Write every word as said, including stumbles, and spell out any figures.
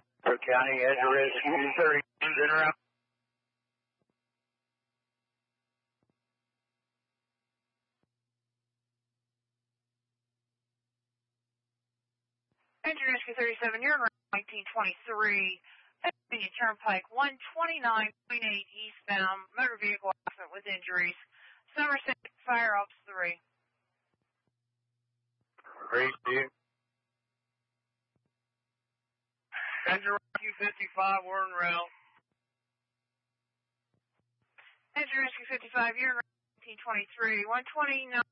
Cook County has a rescue thirty-ones in route. Engine Rescue thirty-seven, you're in route nineteen twenty-three. Pennsylvania Turnpike one twenty-nine point eight eastbound, motor vehicle accident with injuries. Somerset Fire Ops three. Rescue. Engine Rescue fifty-five, we're en route. Engine Rescue fifty-five, you're in route nineteen twenty-three. one twenty-nine